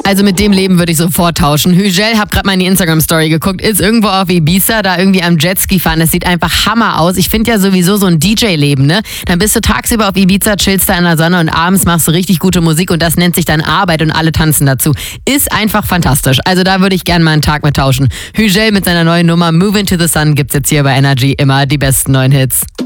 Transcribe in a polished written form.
Also mit dem Leben würde ich sofort tauschen. Hügel, hab gerade mal in die Instagram-Story geguckt, ist irgendwo auf Ibiza, da irgendwie am Jetski fahren. Das sieht einfach Hammer aus. Ich finde ja sowieso so ein DJ-Leben, ne? Dann bist du tagsüber auf Ibiza, chillst da in der Sonne und abends machst du richtig gute Musik und das nennt sich dann Arbeit und alle tanzen dazu. Ist einfach fantastisch. Also da würde ich gerne mal einen Tag mit tauschen. Hügel mit seiner neuen Nummer Move Into the Sun gibt's jetzt hier bei Energy immer die besten neuen Hits.